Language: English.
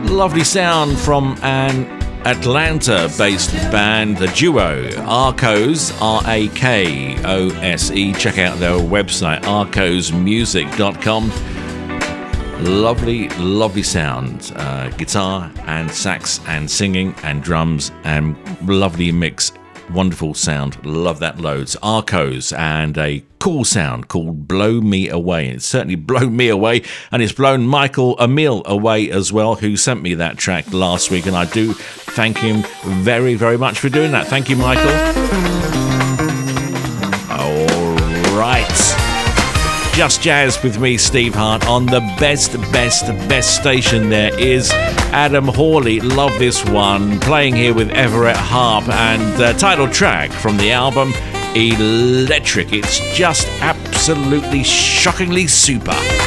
Lovely sound from an Atlanta-based band, the duo Arkose, Rakose. Check out their website, arkosemusic.com. Lovely sound. Guitar and sax and singing and drums and lovely mix. Wonderful sound. Love that loads. Arkose and a cool sound called Blow Me Away. It's certainly blown me away, and it's blown Michael Emil away as well, who sent me that track last week, and I do thank him very, very much for doing that. Thank you, Michael. All right. Just Jazz with me, Steve Hart, on the best station there is. Adam Hawley, love this one, playing here with Everett Harp, and the title track from the album Electric. It's just absolutely shockingly super.